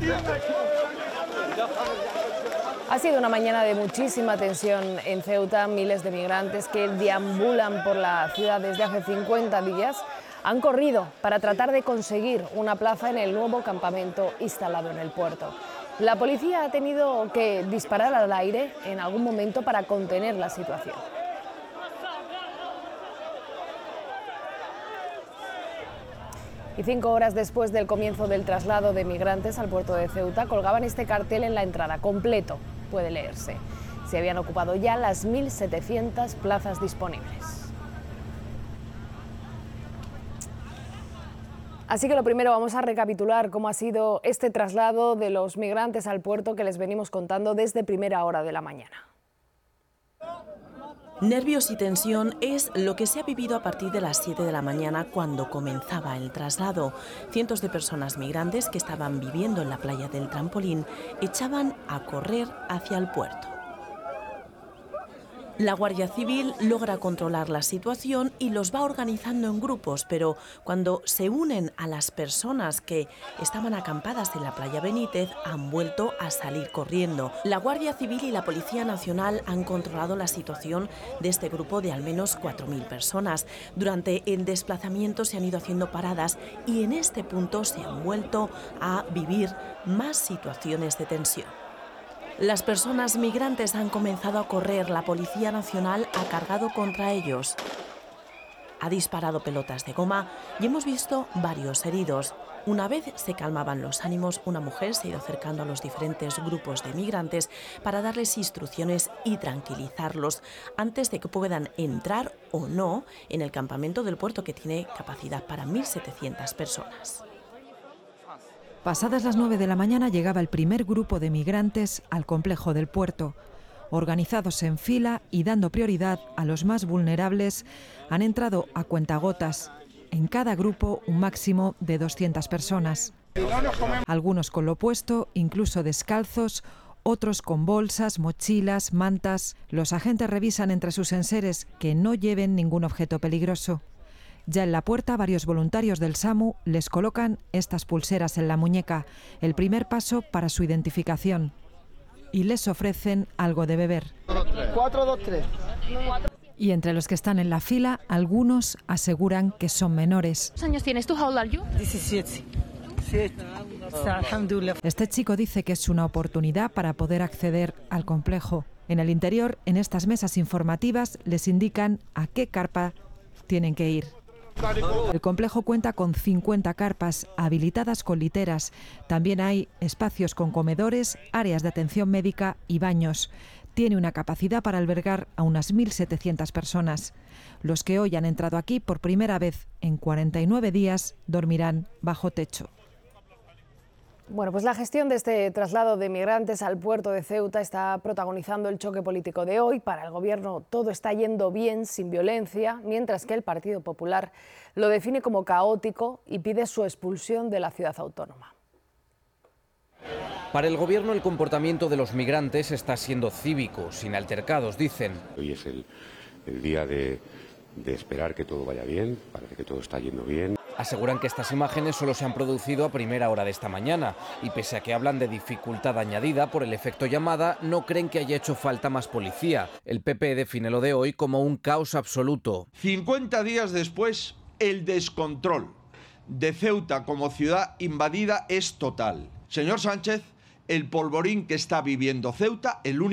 Ha sido una mañana de muchísima tensión en Ceuta. Miles de migrantes que deambulan por la ciudad desde hace 50 días han corrido para tratar de conseguir una plaza en el nuevo campamento instalado en el puerto. La policía ha tenido que disparar al aire en algún momento para contener la situación. Y 5 horas después del comienzo del traslado de migrantes al puerto de Ceuta, colgaban este cartel en la entrada, completo, puede leerse. Se habían ocupado ya las 1.700 plazas disponibles. Así que lo primero, vamos a recapitular cómo ha sido este traslado de los migrantes al puerto que les venimos contando desde primera hora de la mañana. Nervios y tensión es lo que se ha vivido a partir de las 7 de la mañana cuando comenzaba el traslado. Cientos de personas migrantes que estaban viviendo en la playa del Trampolín echaban a correr hacia el puerto. La Guardia Civil logra controlar la situación y los va organizando en grupos, pero cuando se unen a las personas que estaban acampadas en la playa Benítez, han vuelto a salir corriendo. La Guardia Civil y la Policía Nacional han controlado la situación de este grupo de al menos 4.000 personas. Durante el desplazamiento se han ido haciendo paradas y en este punto se han vuelto a vivir más situaciones de tensión. Las personas migrantes han comenzado a correr. La Policía Nacional ha cargado contra ellos. Ha disparado pelotas de goma y hemos visto varios heridos. Una vez se calmaban los ánimos, una mujer se ha ido acercando a los diferentes grupos de migrantes para darles instrucciones y tranquilizarlos antes de que puedan entrar o no en el campamento del puerto, que tiene capacidad para 1.700 personas. Pasadas las 9 de la mañana llegaba el primer grupo de migrantes al complejo del puerto. Organizados en fila y dando prioridad a los más vulnerables, han entrado a cuentagotas. En cada grupo un máximo de 200 personas. Algunos con lo puesto, incluso descalzos, otros con bolsas, mochilas, mantas. Los agentes revisan entre sus enseres que no lleven ningún objeto peligroso. Ya en la puerta, varios voluntarios del SAMU les colocan estas pulseras en la muñeca, el primer paso para su identificación. Y les ofrecen algo de beber. 4, 2, 3. Y entre los que están en la fila, algunos aseguran que son menores. ¿Cuántos años tienes tú? How old are you? 17. Este chico dice que es una oportunidad para poder acceder al complejo. En el interior, en estas mesas informativas, les indican a qué carpa tienen que ir. El complejo cuenta con 50 carpas habilitadas con literas. También hay espacios con comedores, áreas de atención médica y baños. Tiene una capacidad para albergar a unas 1.700 personas. Los que hoy han entrado aquí por primera vez en 49 días dormirán bajo techo. Bueno, pues la gestión de este traslado de migrantes al puerto de Ceuta está protagonizando el choque político de hoy. Para el Gobierno todo está yendo bien, sin violencia, mientras que el Partido Popular lo define como caótico y pide su expulsión de la ciudad autónoma. Para el Gobierno el comportamiento de los migrantes está siendo cívico, sin altercados, dicen. Hoy es el día de esperar que todo vaya bien, parece que todo está yendo bien. Aseguran que estas imágenes solo se han producido a primera hora de esta mañana y pese a que hablan de dificultad añadida por el efecto llamada, no creen que haya hecho falta más policía. El PP define lo de hoy como un caos absoluto. 50 días después, el descontrol de Ceuta como ciudad invadida es total. Señor Sánchez, el polvorín que está viviendo Ceuta, el único